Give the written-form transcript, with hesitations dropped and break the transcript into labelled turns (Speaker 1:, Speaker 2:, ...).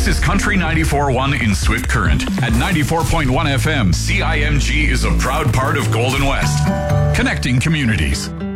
Speaker 1: is Country 94.1 in Swift Current. At 94.1 FM, CIMG is a proud part of Golden West. Connecting communities.